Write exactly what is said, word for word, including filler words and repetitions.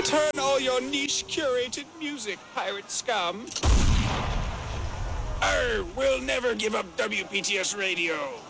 Return all your niche curated music, pirate scum. Arr, we'll never give up W P T S Radio.